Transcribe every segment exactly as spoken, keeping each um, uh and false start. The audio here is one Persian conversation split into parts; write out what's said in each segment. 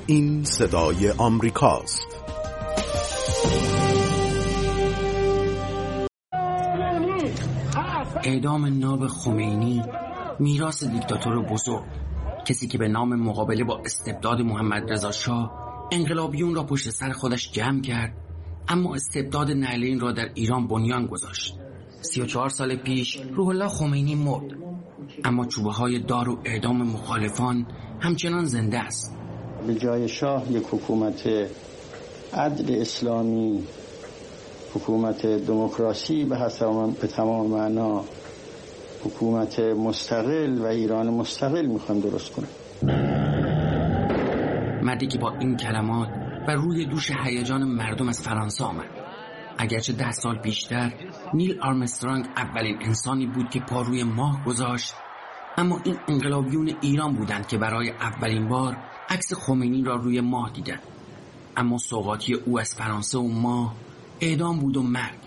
این صدای آمریکاست. اعدام ناب خمینی، میراث دیکتاتور بزرگ، کسی که به نام مقابله با استبداد محمد رضا شاه انقلابیون را پشت سر خودش جمع کرد، اما استبداد نعلین را در ایران بنیان گذاشت. سی و چهار سال پیش روح الله خمینی مرد، اما چوبه های دار و اعدام مخالفان همچنان زنده است. به جای شاه یک حکومت عدل اسلامی، حکومت دموکراسی به حسب به تمام معنا، حکومت مستقل و ایران مستقل میخوام درست کنم. مردی که با این کلمات و روی دوش هیجان مردم از فرانسه آمد. اگرچه ده سال بیشتر نیل آرمسترانگ اولین انسانی بود که پا روی ماه گذاشت، اما این انقلابیون ایران بودند که برای اولین بار عکس خمینی را روی ماه دیدند. اما سوغاتی او از فرانسه و ماه اعدام بود و مرگ.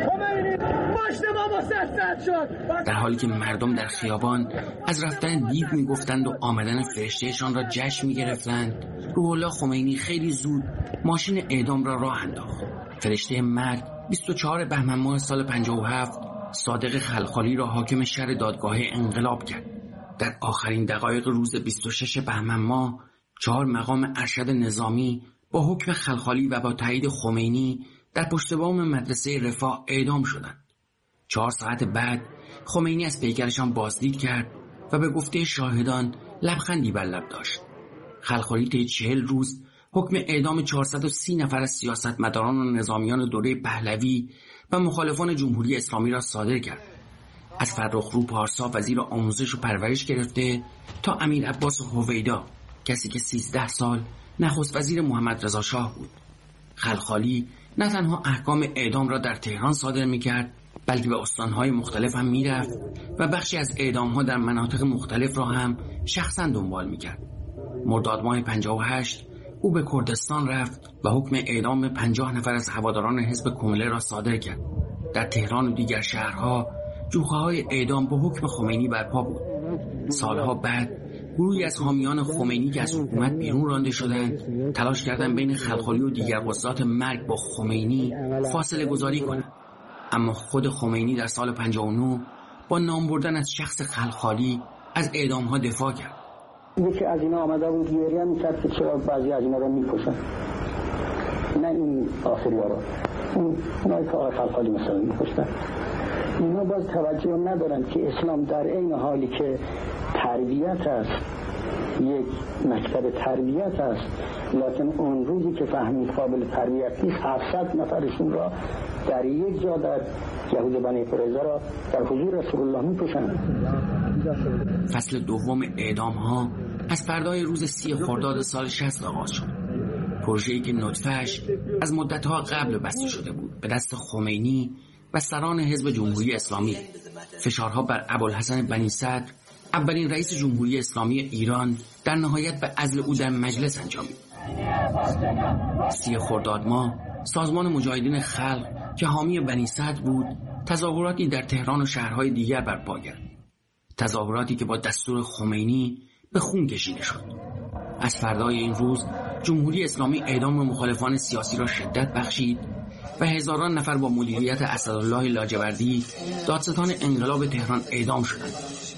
در حالی که مردم در خیابان از رفتن دیو میگفتند و آمدن فرشتهشان را جشن میگرفتند، روح الله خمینی خیلی زود ماشین اعدام را راه انداخت. فرشته مرگ بیست و چهارم بهمن ماه سال پنجاه و هفت صادق خلخالی را حاکم شهر دادگاه انقلاب کرد. در آخرین دقایق روز بیست و ششم بهمن ماه چهار مقام ارشد نظامی با حکم خلخالی و با تایید خمینی در پشت بام مدرسه رفاه اعدام شدند. چهار ساعت بعد خمینی از پیکرشان بازدید کرد و به گفته شاهدان لبخندی بر لب داشت. خلخالی طی چهل روز حکم اعدام چهارصد و سی نفر از سیاستمداران و نظامیان دوره پهلوی و مخالفان جمهوری اسلامی را صادر کرد. از فرخرو پارسا وزیر آموزش و پرورش گرفته تا امیر عباس هویدا، کسی که سیزده سال نخست وزیر محمد رضا شاه بود. خلخالی نه تنها احکام اعدام را در تهران صادر می‌کرد، بلکه به استان‌های مختلف هم می‌رفت و بخشی از اعدام‌ها در مناطق مختلف را هم شخصاً دنبال می‌کرد. مرداد ماه پنجاه و هشت او به کردستان رفت و حکم اعدام پنجاه نفر از هواداران حزب کمله را صادر کرد. در تهران و دیگر شهرها جوخه‌های اعدام به حکم خمینی برپا بود. سالها بعد گروهی از حامیان خمینی که از حکومت بیرون رانده شدند تلاش کردند بین خلخالی و دیگر قضات مرگ با خمینی فاصله گذاری کنند، اما خود خمینی در سال پنجاه و نه با نام بردن از شخص خلخالی از اعدام‌ها دفاع کرد. یکی از اینا آمده بود گریه می‌کرد که چرا بعضی از اینا رو می‌کشن، نه این آخری‌ها رو، اون اونایی که آقای خلخالی مثلا می‌کشتن. اینا باز توجه ندارن که اسلام در این حالی که تربیت است، یک مکتب تربیت است، لکن اون روزی که فهمید قابل تربیت نیست، هفتصد نفرشون را در یک جا در یهود بنی قریظه را در حضور رسول الله می‌کشند. فصل دوم اعدام ها از فردای روز سی خرداد سال شصت آغاز شد. پروژه‌ای که نطفه‌اش از مدت‌ها قبل بسته شده بود به دست خمینی و سران حزب جمهوری اسلامی. فشارها بر ابوالحسن بنی صدر، اولین رئیس جمهوری اسلامی ایران، در نهایت به عزل او در مجلس انجامید. سی خرداد ماه سازمان مجاهدین خلق که حامی بنی صدر بود تظاهراتی در تهران و شهرهای دیگر برپا کرد. تظاهراتی که با دستور خمینی به خون کشیده شد. از فردای این روز جمهوری اسلامی اعدام مخالفان سیاسی را شدت بخشید و هزاران نفر با مدیریت اسدالله لاجوردی دادستان انقلاب تهران اعدام شدند.